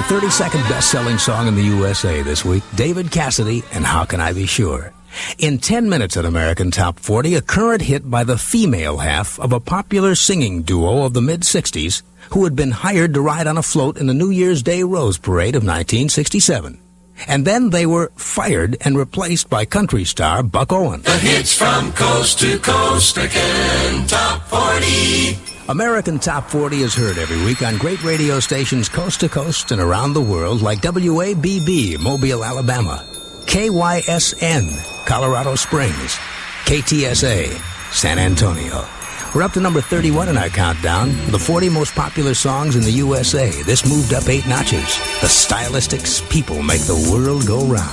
32nd best-selling song in the USA this week, David Cassidy and How Can I Be Sure? In 10 minutes at American Top 40, a current hit by the female half of a popular singing duo of the mid-60s who had been hired to ride on a float in the New Year's Day Rose Parade of 1967. And then they were fired and replaced by country star Buck Owens. The hits from coast to coast, again, Top 40. American Top 40 is heard every week on great radio stations coast to coast and around the world like WABB, Mobile, Alabama, KYSN, Colorado Springs, KTSA, San Antonio. We're up to number 31 in our countdown, the 40 most popular songs in the USA. This moved up 8 notches. The Stylistics, People Make the World Go Round.